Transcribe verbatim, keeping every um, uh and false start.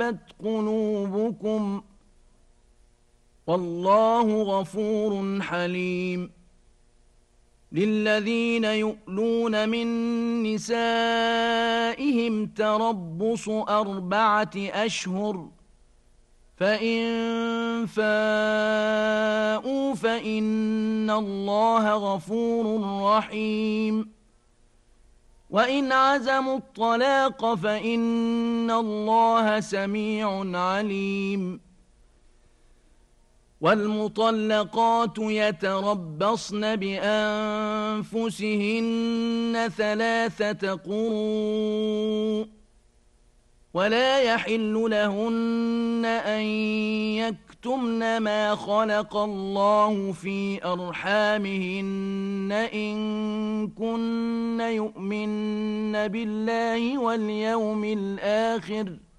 قلوبكم والله غفور حليم للذين يؤلون من نسائهم تربص أربعة أشهر فإن فاءوا فإن الله غفور رحيم وإن عزموا الطلاق فإن الله سميع عليم والمطلقات يتربصن بأنفسهن ثلاثة قروء ولا يحل لهن أن يكتمن ما خلق الله في أرحامهن إن كن يؤمن بالله واليوم الآخر